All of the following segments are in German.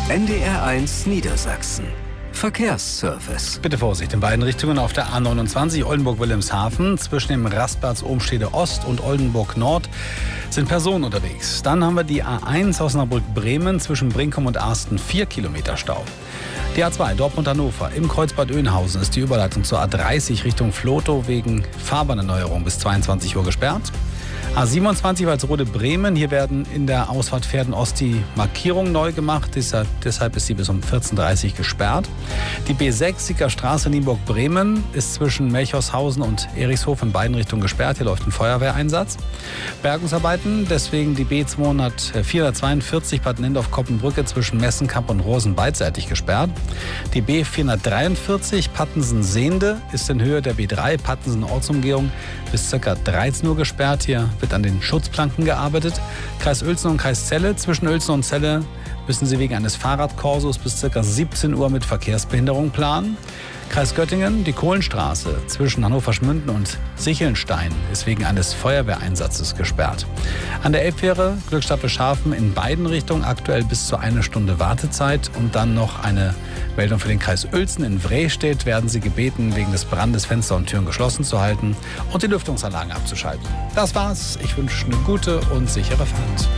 NDR1 Niedersachsen. Verkehrsservice. Bitte Vorsicht in beiden Richtungen auf der A29 Oldenburg-Wilhelmshaven. Zwischen dem Rastplatz Ohmstede Ost und Oldenburg Nord sind Personen unterwegs. Dann haben wir die A1 Osnabrück-Bremen zwischen Brinkum und Arsten 4 Kilometer Stau. Die A2 Dortmund-Hannover im Kreuzbad Oeynhausen ist die Überleitung zur A30 Richtung Vlotho wegen Fahrbahnerneuerung bis 22 Uhr gesperrt. A27 Walsrode-Bremen. Hier werden in der Ausfahrt Pferden-Ost die Markierungen neu gemacht. Deshalb ist sie bis um 14.30 Uhr gesperrt. Die B6 Siegerstraße Nienburg-Bremen ist zwischen Melchorshausen und Erichshof in beiden Richtungen gesperrt. Hier läuft ein Feuerwehreinsatz. Bergungsarbeiten, deswegen die B442 Bad Nendorf-Koppenbrücke zwischen Messenkamp und Rosen beidseitig gesperrt. Die B443 Pattensen-Sehnde ist in Höhe der B3 Pattensen-Ortsumgehung bis ca. 13 Uhr gesperrt. Hier wird an den Schutzplanken gearbeitet. Kreis Uelzen und Kreis Celle. Zwischen Uelzen und Celle müssen Sie wegen eines Fahrradkorsos bis ca. 17 Uhr mit Verkehrsbehinderung planen. Kreis Göttingen, die Kohlenstraße zwischen Hannover-Schmünden und Sichelnstein ist wegen eines Feuerwehreinsatzes gesperrt. An der Elbfähre Glückstadt-Beschafen in beiden Richtungen aktuell bis zu 1 Stunde Wartezeit. Und dann noch eine Meldung für den Kreis Uelzen. In Vrestedt werden Sie gebeten, wegen des Brandes Fenster und Türen geschlossen zu halten und die Lüftungsanlagen abzuschalten. Das war's. Ich wünsche eine gute und sichere Fahrt.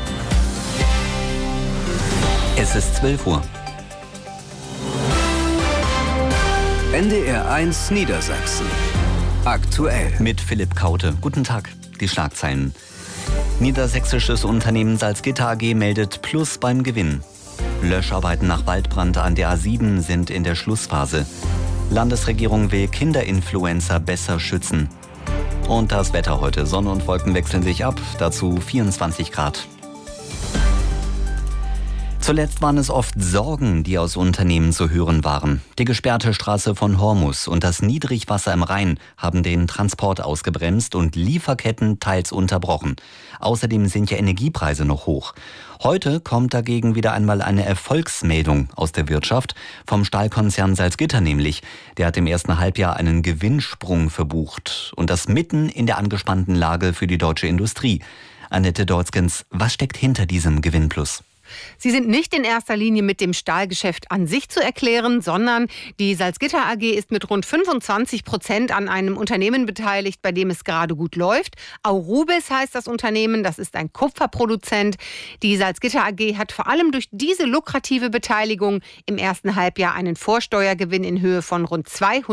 Es ist 12 Uhr. NDR1 Niedersachsen. Aktuell. Mit Philipp Kaute. Guten Tag. Die Schlagzeilen. Niedersächsisches Unternehmen Salzgitter AG meldet Plus beim Gewinn. Löscharbeiten nach Waldbrand an der A7 sind in der Schlussphase. Landesregierung will Kinderinfluencer besser schützen. Und das Wetter heute. Sonne und Wolken wechseln sich ab. Dazu 24 Grad. Zuletzt waren es oft Sorgen, die aus Unternehmen zu hören waren. Die gesperrte Straße von Hormus und das Niedrigwasser im Rhein haben den Transport ausgebremst und Lieferketten teils unterbrochen. Außerdem sind ja Energiepreise noch hoch. Heute kommt dagegen wieder einmal eine Erfolgsmeldung aus der Wirtschaft, vom Stahlkonzern Salzgitter nämlich. Der hat im ersten Halbjahr einen Gewinnsprung verbucht. Und das mitten in der angespannten Lage für die deutsche Industrie. Annette Dorskens, was steckt hinter diesem Gewinnplus? Sie sind nicht in erster Linie mit dem Stahlgeschäft an sich zu erklären, sondern die Salzgitter AG ist mit rund 25% an einem Unternehmen beteiligt, bei dem es gerade gut läuft. Aurubis heißt das Unternehmen, das ist ein Kupferproduzent. Die Salzgitter AG hat vor allem durch diese lukrative Beteiligung im ersten Halbjahr einen Vorsteuergewinn in Höhe von rund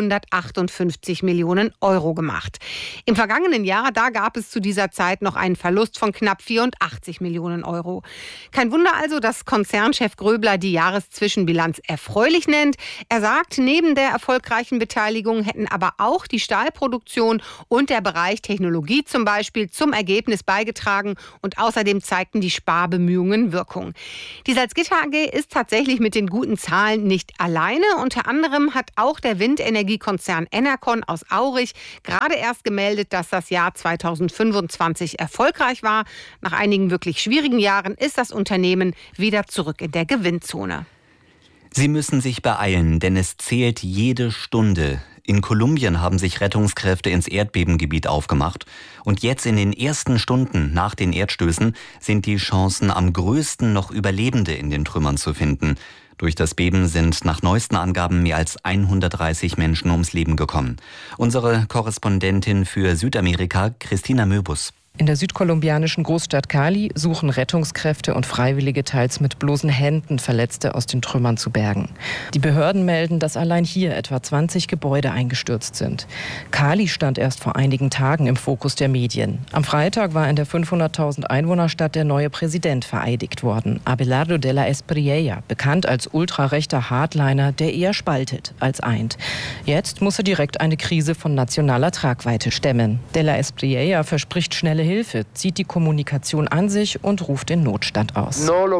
258 Millionen Euro gemacht. Im vergangenen Jahr, da gab es zu dieser Zeit noch einen Verlust von knapp 84 Millionen Euro. Kein Wunder also, dass Konzernchef Gröbler die Jahreszwischenbilanz erfreulich nennt. Er sagt, neben der erfolgreichen Beteiligung hätten aber auch die Stahlproduktion und der Bereich Technologie zum Beispiel zum Ergebnis beigetragen und außerdem zeigten die Sparbemühungen Wirkung. Die Salzgitter AG ist tatsächlich mit den guten Zahlen nicht alleine. Unter anderem hat auch der Windenergiekonzern Enercon aus Aurich gerade erst gemeldet, dass das Jahr 2025 erfolgreich war. Nach einigen wirklich schwierigen Jahren ist das Unternehmen wieder zurück in der Gewinnzone. Sie müssen sich beeilen, denn es zählt jede Stunde. In Kolumbien haben sich Rettungskräfte ins Erdbebengebiet aufgemacht. Und jetzt in den ersten Stunden nach den Erdstößen sind die Chancen am größten, noch Überlebende in den Trümmern zu finden. Durch das Beben sind nach neuesten Angaben mehr als 130 Menschen ums Leben gekommen. Unsere Korrespondentin für Südamerika, Christina Möbus. In der südkolumbianischen Großstadt Cali suchen Rettungskräfte und Freiwillige teils mit bloßen Händen Verletzte aus den Trümmern zu bergen. Die Behörden melden, dass allein hier etwa 20 Gebäude eingestürzt sind. Cali stand erst vor einigen Tagen im Fokus der Medien. Am Freitag war in der 500.000 Einwohnerstadt der neue Präsident vereidigt worden, Abelardo de la Espriella, bekannt als ultrarechter Hardliner, der eher spaltet als eint. Jetzt muss er direkt eine Krise von nationaler Tragweite stemmen. De la Espriella verspricht schnelle Hilfe, zieht die Kommunikation an sich und ruft den Notstand aus.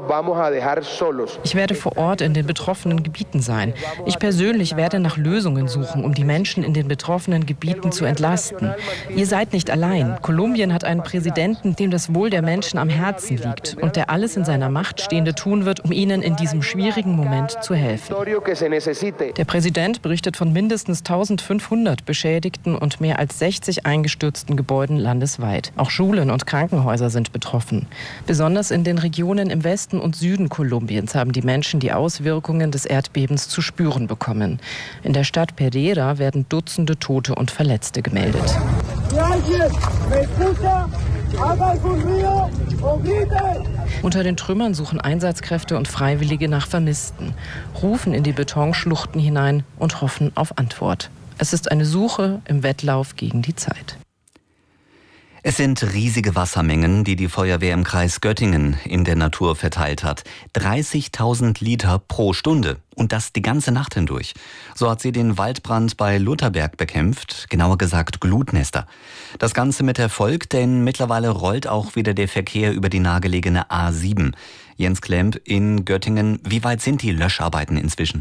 Ich werde vor Ort in den betroffenen Gebieten sein. Ich persönlich werde nach Lösungen suchen, um die Menschen in den betroffenen Gebieten zu entlasten. Ihr seid nicht allein. Kolumbien hat einen Präsidenten, dem das Wohl der Menschen am Herzen liegt und der alles in seiner Macht Stehende tun wird, um ihnen in diesem schwierigen Moment zu helfen. Der Präsident berichtet von mindestens 1500 beschädigten und mehr als 60 eingestürzten Gebäuden landesweit. Auch Schulen und Krankenhäuser sind betroffen. Besonders in den Regionen im Westen und Süden Kolumbiens haben die Menschen die Auswirkungen des Erdbebens zu spüren bekommen. In der Stadt Pereira werden Dutzende Tote und Verletzte gemeldet. Unter den Trümmern suchen Einsatzkräfte und Freiwillige nach Vermissten, rufen in die Betonschluchten hinein und hoffen auf Antwort. Es ist eine Suche im Wettlauf gegen die Zeit. Es sind riesige Wassermengen, die die Feuerwehr im Kreis Göttingen in der Natur verteilt hat. 30.000 Liter pro Stunde. Und das die ganze Nacht hindurch. So hat sie den Waldbrand bei Lutherberg bekämpft, genauer gesagt Glutnester. Das Ganze mit Erfolg, denn mittlerweile rollt auch wieder der Verkehr über die nahegelegene A7. Jens Klemp in Göttingen, wie weit sind die Löscharbeiten inzwischen?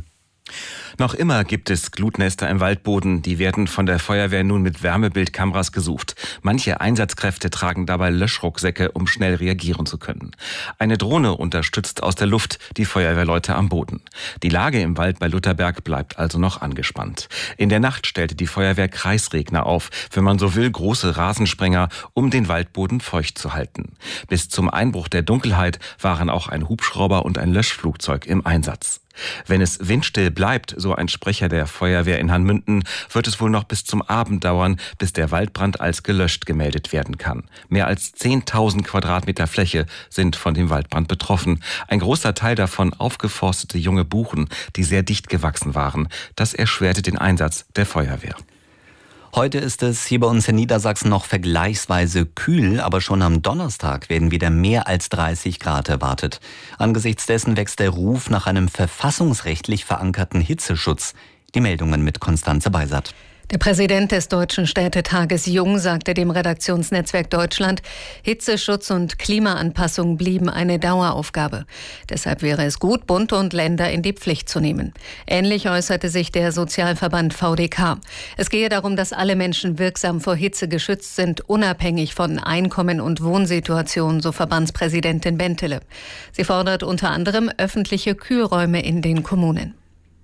Noch immer gibt es Glutnester im Waldboden. Die werden von der Feuerwehr nun mit Wärmebildkameras gesucht. Manche Einsatzkräfte tragen dabei Löschrucksäcke, um schnell reagieren zu können. Eine Drohne unterstützt aus der Luft die Feuerwehrleute am Boden. Die Lage im Wald bei Lutherberg bleibt also noch angespannt. In der Nacht stellte die Feuerwehr Kreisregner auf, wenn man so will, große Rasensprenger, um den Waldboden feucht zu halten. Bis zum Einbruch der Dunkelheit waren auch ein Hubschrauber und ein Löschflugzeug im Einsatz. Wenn es windstill bleibt, so ein Sprecher der Feuerwehr in Hanmünden, wird es wohl noch bis zum Abend dauern, bis der Waldbrand als gelöscht gemeldet werden kann. Mehr als 10.000 Quadratmeter Fläche sind von dem Waldbrand betroffen. Ein großer Teil davon aufgeforstete junge Buchen, die sehr dicht gewachsen waren. Das erschwerte den Einsatz der Feuerwehr. Heute ist es hier bei uns in Niedersachsen noch vergleichsweise kühl, aber schon am Donnerstag werden wieder mehr als 30 Grad erwartet. Angesichts dessen wächst der Ruf nach einem verfassungsrechtlich verankerten Hitzeschutz. Die Meldungen mit Konstanze Beisert. Der Präsident des Deutschen Städtetages Jung sagte dem Redaktionsnetzwerk Deutschland, Hitzeschutz und Klimaanpassung blieben eine Daueraufgabe. Deshalb wäre es gut, Bund und Länder in die Pflicht zu nehmen. Ähnlich äußerte sich der Sozialverband VDK. Es gehe darum, dass alle Menschen wirksam vor Hitze geschützt sind, unabhängig von Einkommen und Wohnsituation, so Verbandspräsidentin Bentele. Sie fordert unter anderem öffentliche Kühlräume in den Kommunen.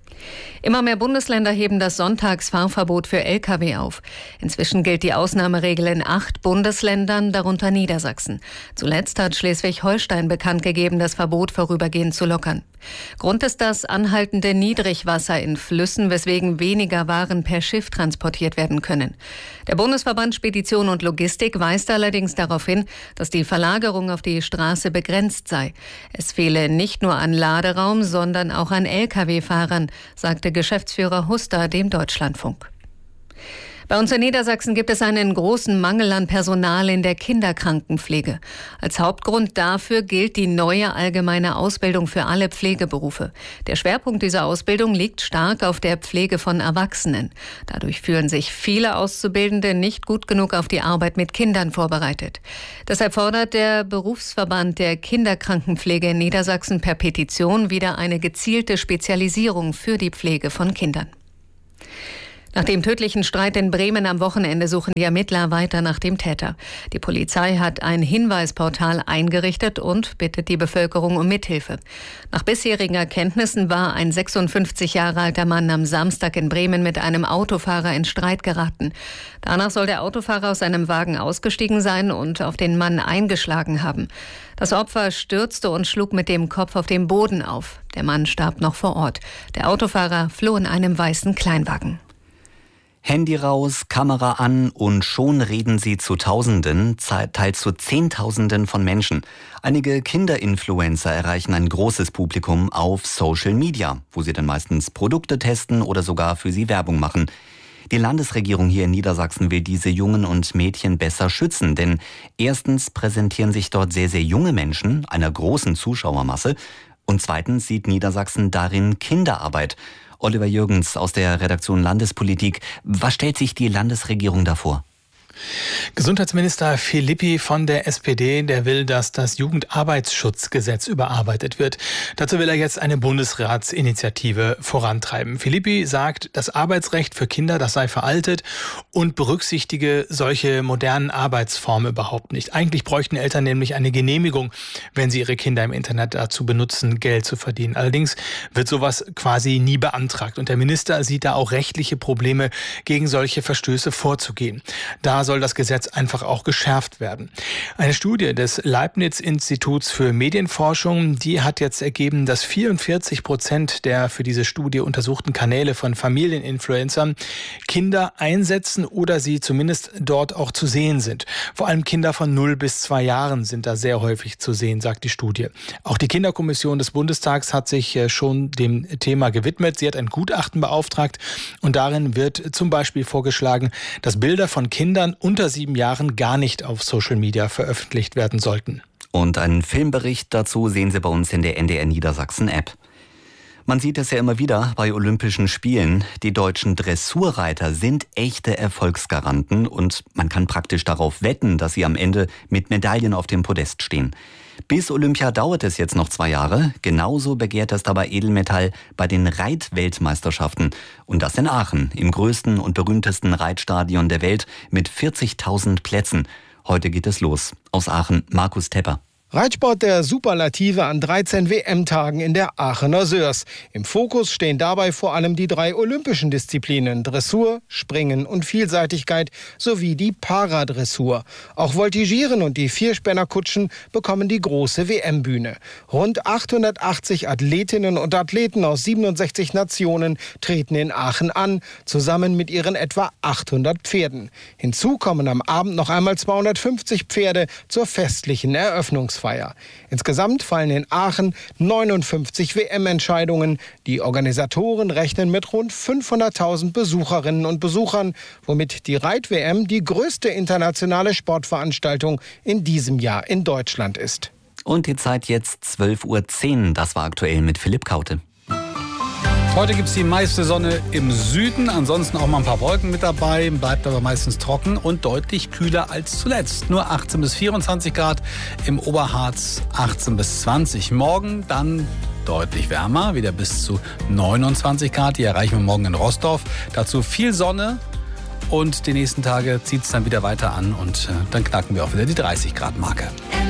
Immer mehr Bundesländer heben das Sonntagsfahrverbot für Lkw auf. Inzwischen gilt die Ausnahmeregel in 8 Bundesländern, darunter Niedersachsen. Zuletzt hat Schleswig-Holstein bekannt gegeben, das Verbot vorübergehend zu lockern. Grund ist das anhaltende Niedrigwasser in Flüssen, weswegen weniger Waren per Schiff transportiert werden können. Der Bundesverband Spedition und Logistik weist allerdings darauf hin, dass die Verlagerung auf die Straße begrenzt sei. Es fehle nicht nur an Laderaum, sondern auch an Lkw-Fahrern, sagte Geschäftsführer Huster dem Deutschlandfunk. Bei uns in Niedersachsen gibt es einen großen Mangel an Personal in der Kinderkrankenpflege. Als Hauptgrund dafür gilt die neue allgemeine Ausbildung für alle Pflegeberufe. Der Schwerpunkt dieser Ausbildung liegt stark auf der Pflege von Erwachsenen. Dadurch fühlen sich viele Auszubildende nicht gut genug auf die Arbeit mit Kindern vorbereitet. Deshalb fordert der Berufsverband der Kinderkrankenpflege in Niedersachsen per Petition wieder eine gezielte Spezialisierung für die Pflege von Kindern. Nach dem tödlichen Streit in Bremen am Wochenende suchen die Ermittler weiter nach dem Täter. Die Polizei hat ein Hinweisportal eingerichtet und bittet die Bevölkerung um Mithilfe. Nach bisherigen Erkenntnissen war ein 56 Jahre alter Mann am Samstag in Bremen mit einem Autofahrer in Streit geraten. Danach soll der Autofahrer aus seinem Wagen ausgestiegen sein und auf den Mann eingeschlagen haben. Das Opfer stürzte und schlug mit dem Kopf auf den Boden auf. Der Mann starb noch vor Ort. Der Autofahrer floh in einem weißen Kleinwagen. Handy raus, Kamera an und schon reden sie zu Tausenden, teils zu Zehntausenden von Menschen. Einige Kinderinfluencer erreichen ein großes Publikum auf Social Media, wo sie dann meistens Produkte testen oder sogar für sie Werbung machen. Die Landesregierung hier in Niedersachsen will diese Jungen und Mädchen besser schützen, denn erstens präsentieren sich dort sehr, sehr junge Menschen einer großen Zuschauermasse und zweitens sieht Niedersachsen darin Kinderarbeit. Oliver Jürgens aus der Redaktion Landespolitik. Was stellt sich die Landesregierung da vor? Gesundheitsminister Philippi von der SPD, der will, dass das Jugendarbeitsschutzgesetz überarbeitet wird. Dazu will er jetzt eine Bundesratsinitiative vorantreiben. Philippi sagt, das Arbeitsrecht für Kinder, das sei veraltet und berücksichtige solche modernen Arbeitsformen überhaupt nicht. Eigentlich bräuchten Eltern nämlich eine Genehmigung, wenn sie ihre Kinder im Internet dazu benutzen, Geld zu verdienen. Allerdings wird sowas quasi nie beantragt. Und der Minister sieht da auch rechtliche Probleme, gegen solche Verstöße vorzugehen. Da da soll das Gesetz einfach auch geschärft werden. Eine Studie des Leibniz-Instituts für Medienforschung, die hat jetzt ergeben, dass 44% der für diese Studie untersuchten Kanäle von Familieninfluencern Kinder einsetzen oder sie zumindest dort auch zu sehen sind. Vor allem Kinder von 0 bis 2 Jahren sind da sehr häufig zu sehen, sagt die Studie. Auch die Kinderkommission des Bundestags hat sich schon dem Thema gewidmet. Sie hat ein Gutachten beauftragt und darin wird zum Beispiel vorgeschlagen, dass Bilder von Kindern unter 7 Jahren gar nicht auf Social Media veröffentlicht werden sollten. Und einen Filmbericht dazu sehen Sie bei uns in der NDR Niedersachsen App. Man sieht es ja immer wieder bei Olympischen Spielen. Die deutschen Dressurreiter sind echte Erfolgsgaranten und man kann praktisch darauf wetten, dass sie am Ende mit Medaillen auf dem Podest stehen. Bis Olympia dauert es jetzt noch 2 Jahre. Genauso begehrt es dabei Edelmetall bei den Reitweltmeisterschaften. Und das in Aachen, im größten und berühmtesten Reitstadion der Welt mit 40.000 Plätzen. Heute geht es los. Aus Aachen, Markus Tepper. Reitsport der Superlative an 13 WM-Tagen in der Aachener Sörs. Im Fokus stehen dabei vor allem die 3 olympischen Disziplinen Dressur, Springen und Vielseitigkeit sowie die Paradressur. Auch Voltigieren und die Vierspännerkutschen bekommen die große WM-Bühne. Rund 880 Athletinnen und Athleten aus 67 Nationen treten in Aachen an, zusammen mit ihren etwa 800 Pferden. Hinzu kommen am Abend noch einmal 250 Pferde zur festlichen Eröffnungsfeier. Insgesamt fallen in Aachen 59 WM-Entscheidungen. Die Organisatoren rechnen mit rund 500.000 Besucherinnen und Besuchern, womit die Reit-WM die größte internationale Sportveranstaltung in diesem Jahr in Deutschland ist. Und die Zeit jetzt 12:10 Uhr. Das war aktuell mit Philipp Kaute. Heute gibt es die meiste Sonne im Süden, ansonsten auch mal ein paar Wolken mit dabei, bleibt aber meistens trocken und deutlich kühler als zuletzt. Nur 18 bis 24 Grad, im Oberharz 18 bis 20. Morgen dann deutlich wärmer, wieder bis zu 29 Grad, die erreichen wir morgen in Rostock. Dazu viel Sonne und die nächsten Tage zieht es dann wieder weiter an und dann knacken wir auch wieder die 30 Grad Marke.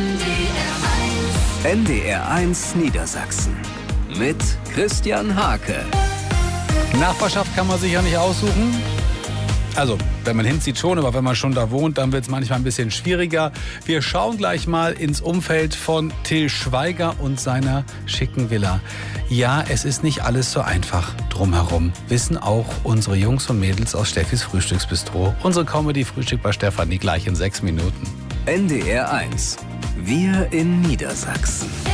NDR1 Niedersachsen mit Christian Hake. Nachbarschaft kann man sich ja nicht aussuchen. Also, wenn man hinzieht schon, aber wenn man schon da wohnt, dann wird es manchmal ein bisschen schwieriger. Wir schauen gleich mal ins Umfeld von Till Schweiger und seiner schicken Villa. Ja, es ist nicht alles so einfach drumherum. Wissen auch unsere Jungs und Mädels aus Steffis Frühstücksbistro. Unsere Comedy-Frühstück bei Stefanie gleich in 6 Minuten. NDR1. Wir in Niedersachsen.